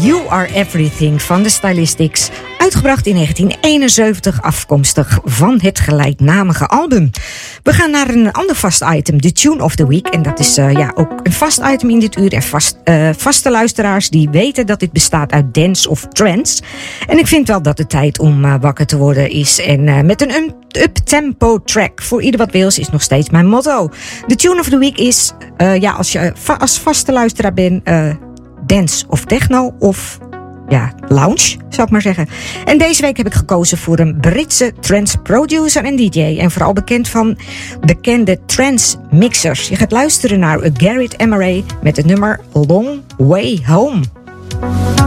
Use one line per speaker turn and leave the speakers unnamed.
You Are Everything van de Stylistics. Uitgebracht in 1971, afkomstig van het gelijknamige album. We gaan naar een ander vast item, de Tune of the Week. En dat is ook een vast item in dit uur. En vaste luisteraars die weten dat dit bestaat uit dance of trance. En ik vind wel dat het tijd om wakker te worden is. En met een up-tempo track voor ieder wat wils is nog steeds mijn motto. De Tune of the Week is, als je als vaste luisteraar bent, dance of techno of lounge, zou ik maar zeggen. En deze week heb ik gekozen voor een Britse trance producer en DJ. En vooral bekend van bekende trance mixers. Je gaat luisteren naar Gareth Emery met het nummer Long Way Home.